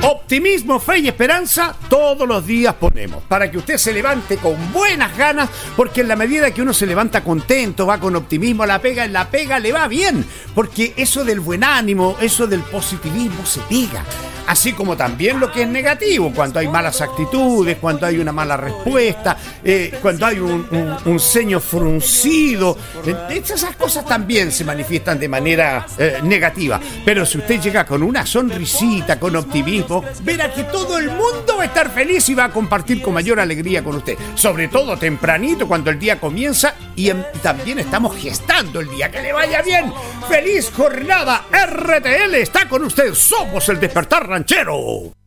Optimismo, fe y esperanza todos los días ponemos para que usted se levante con buenas ganas, porque en la medida que uno se levanta contento, va con optimismo a la pega, en la pega le va bien, porque eso del buen ánimo, eso del positivismo se pega. Así como también lo que es negativo, cuando hay malas actitudes, cuando hay una mala respuesta, cuando hay un ceño fruncido. Esas cosas también se manifiestan de manera negativa. Pero si usted llega con una sonrisita, con optimismo, verá que todo el mundo va a estar feliz y va a compartir con mayor alegría con usted. Sobre todo tempranito, cuando el día comienza y también estamos gestando el día. ¡Que le vaya bien! ¡Feliz jornada! RTL está con usted. Somos el Despertar Ranchero.